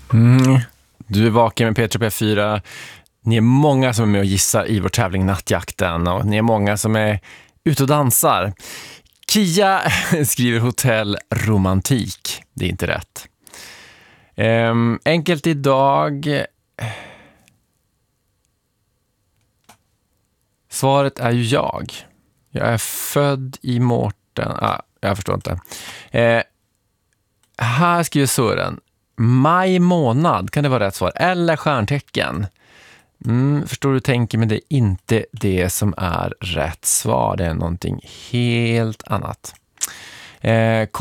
Du är vaken med Petra P4. Ni är många som är med och gissar i vår tävling Nattjakten. Och ni är många som är ute och dansar. Kia skriver hotell romantik. Det är inte rätt. Enkelt idag. Svaret är ju jag. Jag är född i Mårten. Jag förstår inte. Här skriver Sören. Maj månad, kan det vara rätt svar? Eller stjärntecken? Förstår du tänker, men det är inte det som är rätt svar. Det är någonting helt annat.